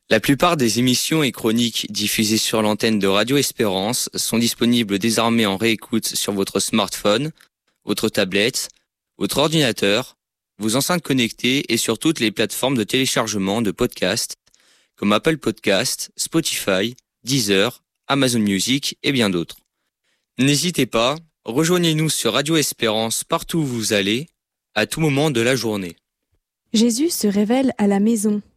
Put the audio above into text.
La plupart des émissions et chroniques diffusées sur l'antenne de Radio Espérance sont disponibles désormais en réécoute sur votre smartphone, votre tablette, votre ordinateur, vos enceintes connectées et sur toutes les plateformes de téléchargement de podcasts comme Apple Podcasts, Spotify, Deezer, Amazon Music et bien d'autres. N'hésitez pas, rejoignez-nous sur Radio Espérance partout où vous allez, à tout moment de la journée. Jésus se révèle à la maison.